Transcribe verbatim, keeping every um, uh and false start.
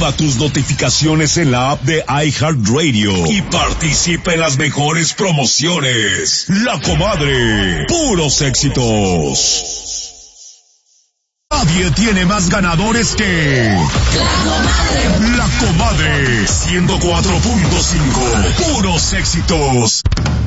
Activa tus notificaciones en la app de iHeartRadio y participa en las mejores promociones. La Comadre, puros éxitos. Nadie tiene más ganadores que La Comadre. La Comadre, ciento cuatro punto cinco, puros éxitos.